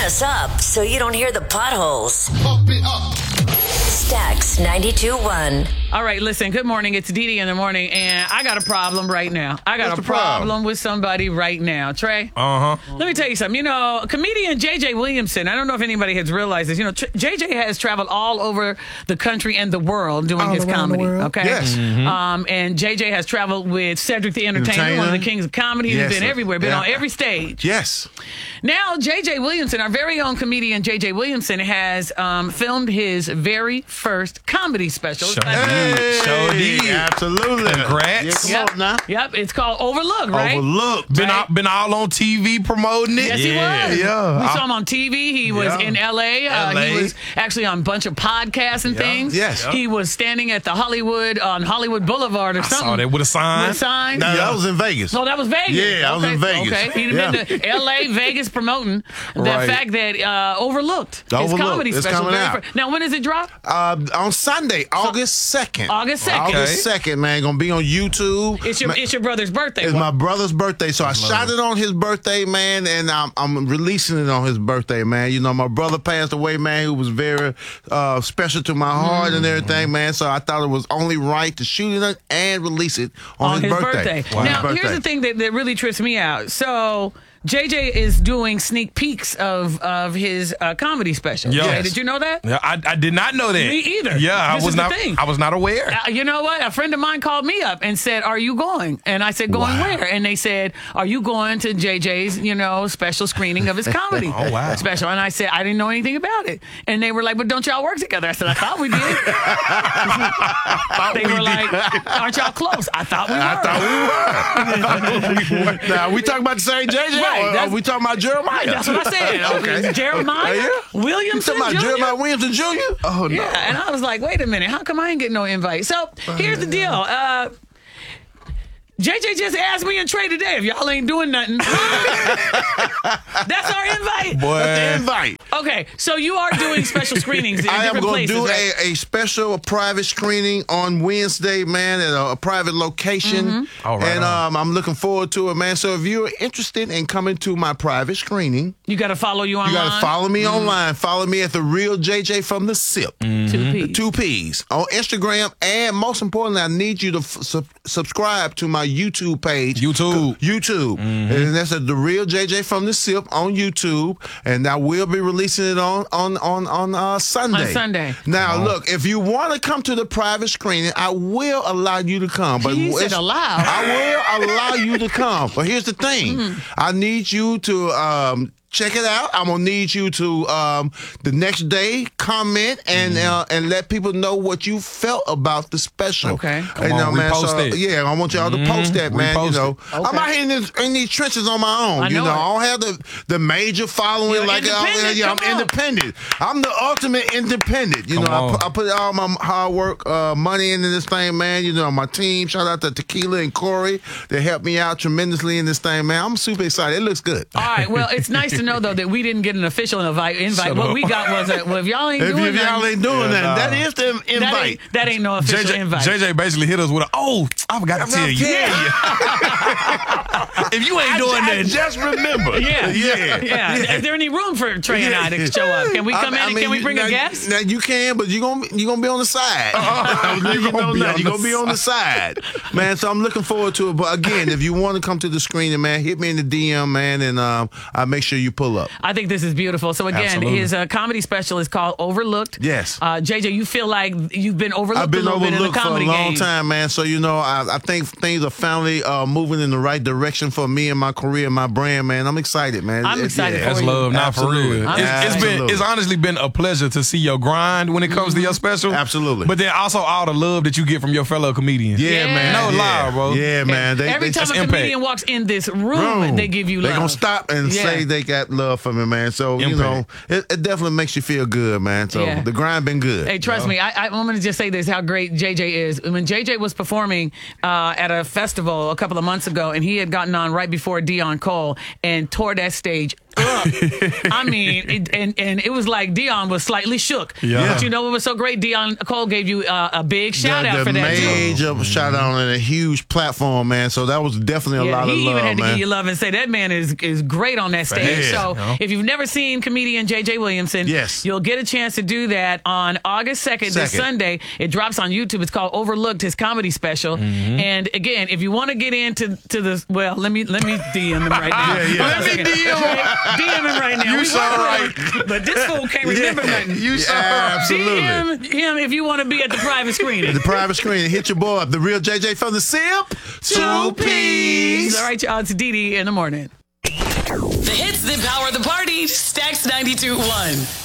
us up so you don't hear the potholes. Pump it up. Stax 92.1. All right, listen, good morning. It's Dee Dee in the morning, and I got a problem right now. I got What's a the problem? problem with somebody right now. Trey? Uh-huh. Let me tell you something. You know, comedian J.J. Williamson, I don't know if anybody has realized this. You know, J.J. has traveled all over the country and the world doing his comedy. Okay? Yes. And J.J. has traveled with Cedric the Entertainer, one of the kings of comedy. He's Yes, been sir. everywhere, been Yeah. on every stage. Yes. Now, J.J. Williamson, our very own comedian J.J. Williamson, has filmed his very first comedy special. Absolutely. Congrats. Yeah, come on now. Yep, it's called Overlook, right? Overlooked. Been all on TV promoting it. Yes, he was. Yeah. We saw him on TV. He was in L.A. He was actually on a bunch of podcasts and things. Yes. He was standing at the Hollywood Boulevard or something. Saw that with a sign. With a sign. No, that was in Vegas. No, that was Vegas. Yeah, I was in Vegas. Okay, he'd been to L.A., Vegas promoting the Right. fact that Overlooked, his Overlooked. comedy It's special. coming very out. Now, when does it drop? On Sunday, August 2nd. August 2nd. August 2nd, man. Gonna be on YouTube. It's your brother's birthday. It's my brother's birthday, so I shot it on his birthday, man, and I'm releasing it on his birthday, man. You know, my brother passed away, man, who was very special to my heart and everything, man. So I thought it was only right to shoot it and release it on his birthday. Wow. Now, His here's birthday. the thing that really trips me out. So, JJ is doing sneak peeks of his comedy special. Yes. Jay, did you know that? Yeah, I did not know that. Me either. Yeah, This is the thing. I was not aware. You know what? A friend of mine called me up and said, "Are you going?" And I said, "Going where?" And they said, "Are you going to JJ's, special screening of his comedy Oh, wow. special?" And I said, "I didn't know anything about it." And they were like, "But don't y'all work together?" I said, "I thought we did." They were like, "Aren't y'all close?" I thought we were. Now, we talking about the same JJ? Right, Or that's- we talking about Jeremiah? That's what I said. Okay. Jeremiah You Williamson talking about Jr.? Jeremiah Williamson Jr.? Oh, no. Yeah, and I was like, wait a minute, how come I ain't getting no invite? So here's the deal. JJ just asked me and Trey today if y'all ain't doing nothing. That's our invite. Boy. That's the invite. Okay, so you are doing special screenings in I am different going to places, do right? a special private screening on Wednesday, man, at a private location. All right, And on. I'm looking forward to it, man. So if you're interested in coming to my private screening, You got to follow you you online. got to follow me online. Follow me at The Real JJ from the SIP. 2P. 2Ps on Instagram. And most importantly, I need you to subscribe to my YouTube page. YouTube. And that's at The Real JJ from the SIP on YouTube. And I will be releasing it on Sunday. On Sunday. Now, look, if you want to come to the private screening, I will allow you to come. But He said allow. I will allow you to come. But here's the thing. I need you to check it out. I'm gonna need you to the next day comment and let people know what you felt about the special. Okay. Come on, repost it. Yeah, I want y'all to post that, man. Repost You know, it. I'm out here in these trenches on my own. I know I it. don't have the major following. You're like independent. I'm Come on. independent. I'm the ultimate independent. You Come know, on. I put all my hard work, money into this thing, man. You know, my team. Shout out to Tequila and Corey. They helped me out tremendously in this thing, man. I'm super excited. It looks good. All right, well, it's nice to know, though, that we didn't get an official invite. Shut What up. we got was, well, if y'all ain't If doing y'all nothing, ain't doing Yeah, that, nah. that is the invite. that ain't no official invite. JJ basically hit us with I forgot to tell you. If you ain't doing I that, just remember. Yeah. Is there any room for Trey and I to show up? Can we come in and can we bring a guest? Now you can, but you're gonna be on the side. You're gonna be on the side, man. So I'm looking forward to it. But again, if you want to come to the screening, man, hit me in the DM, man, and I'll make sure you pull up. I think this is beautiful. So again, Absolutely. his comedy special is called Overlooked. Yes. JJ, you feel like you've been overlooked I've been a little bit in the overlooked for a comedy long game. time, man. So I think things are finally moving in the right direction for me and my career and my brand, man. I'm excited, man. I'm excited for that's you. love, not Absolutely. for real. I'm It's honestly been a pleasure to see your grind when it comes to your special. Absolutely. But then also all the love that you get from your fellow comedians. Yeah, man. No yeah. lie, bro. Yeah, man. Every time a that's impact. comedian walks in this room, they give you love. They're going to stop and Yeah. say they got love for me, man. So, you know, Impact. it definitely makes you feel good, man. So Yeah. the grind been good. Hey, trust me, I'm going to just say this, how great JJ is. When JJ was performing at a festival a couple of months ago, and he had gotten on right before Dion Cole and tore that stage I mean, and it was like Dion was slightly shook. Yeah. But you know what was so great? Dion Cole gave you a big shout out for that, too. Major shout out on a huge platform, man. So that was definitely a lot of love, he even had to man. give you love and say that man is great on that stage. So if you've never seen comedian JJ Williamson, yes, you'll get a chance to do that on August 2nd, this Sunday. It drops on YouTube. It's called Overlooked, his comedy special. And again, if you want to get into the let me DM him right now. Let me DM him right now. You saw right. But this fool can't remember nothing. You saw right. Absolutely. DM him if you want to be at the private screening. The private screening. Hit your boy up. The real JJ from the Simp. 2 P's. All right, y'all. It's Dee Dee in the morning. The hits that power the party. Stacks 92.1.